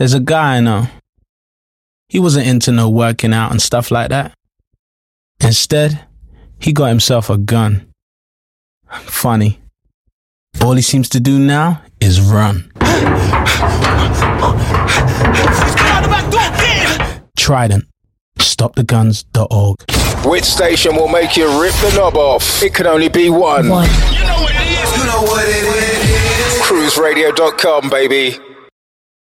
There's a guy I know. He wasn't into no working out and stuff like that. Instead, he got himself a gun. Funny. All he seems to do now is run. Trident. StopTheGuns.org. Which station will make you rip the knob off? It can only be one. You know what it is. You know what it is. Cruiseradio.com, baby.